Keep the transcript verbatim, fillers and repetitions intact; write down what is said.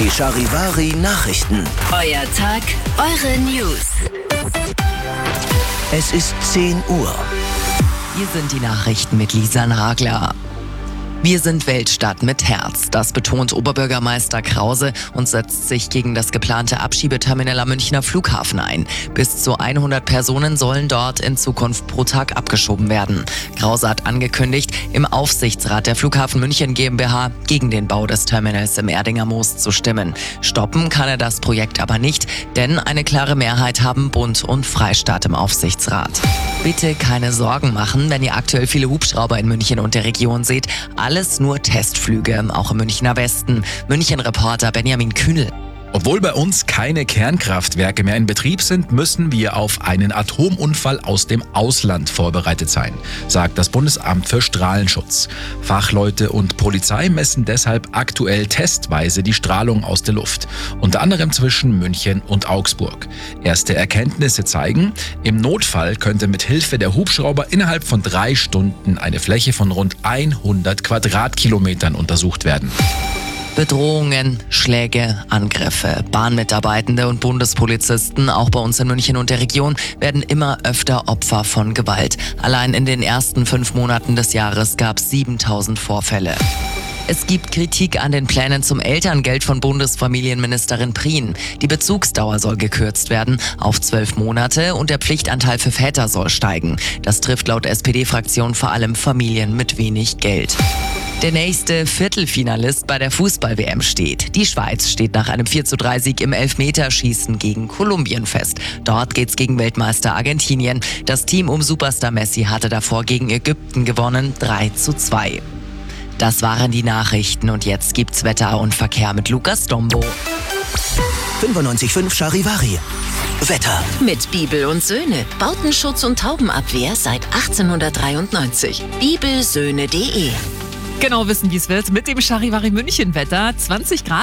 Die Charivari Nachrichten. Euer Tag, eure News. Es ist zehn Uhr. Hier sind die Nachrichten mit Lisa Nagler. Wir sind Weltstadt mit Herz. Das betont Oberbürgermeister Krause und setzt sich gegen das geplante Abschiebeterminal am Münchner Flughafen ein. Bis zu hundert Personen sollen dort in Zukunft pro Tag abgeschoben werden. Krause hat angekündigt, im Aufsichtsrat der Flughafen München GmbH gegen den Bau des Terminals im Erdinger Moos zu stimmen. Stoppen kann er das Projekt aber nicht, denn eine klare Mehrheit haben Bund und Freistaat im Aufsichtsrat. Bitte keine Sorgen machen, wenn ihr aktuell viele Hubschrauber in München und der Region seht. Alles nur Testflüge, auch im Münchner Westen. München-Reporter Benjamin Kühnel. Obwohl bei uns keine Kernkraftwerke mehr in Betrieb sind, müssen wir auf einen Atomunfall aus dem Ausland vorbereitet sein, sagt das Bundesamt für Strahlenschutz. Fachleute und Polizei messen deshalb aktuell testweise die Strahlung aus der Luft, unter anderem zwischen München und Augsburg. Erste Erkenntnisse zeigen, im Notfall könnte mit Hilfe der Hubschrauber innerhalb von drei Stunden eine Fläche von rund hundert Quadratkilometern untersucht werden. Bedrohungen, Schläge, Angriffe. Bahnmitarbeitende und Bundespolizisten, auch bei uns in München und der Region, werden immer öfter Opfer von Gewalt. Allein in den ersten fünf Monaten des Jahres gab es siebentausend Vorfälle. Es gibt Kritik an den Plänen zum Elterngeld von Bundesfamilienministerin Prien. Die Bezugsdauer soll gekürzt werden auf zwölf Monate und der Pflichtanteil für Väter soll steigen. Das trifft laut S P D-Fraktion vor allem Familien mit wenig Geld. Der nächste Viertelfinalist bei der Fußball-W M steht. Die Schweiz steht nach einem vier zu drei Sieg im Elfmeterschießen gegen Kolumbien fest. Dort geht's gegen Weltmeister Argentinien. Das Team um Superstar Messi hatte davor gegen Ägypten gewonnen, drei zu zwei. Das waren die Nachrichten und jetzt gibt's Wetter und Verkehr mit Lukas Dombo. fünfundneunzig Komma fünf Charivari. Wetter. Mit Bibel und Söhne. Bautenschutz und Taubenabwehr seit achtzehnhundertdreiundneunzig. bibelsöhne punkt de. Genau wissen, wie es wird mit dem Charivari München Wetter. zwanzig Grad.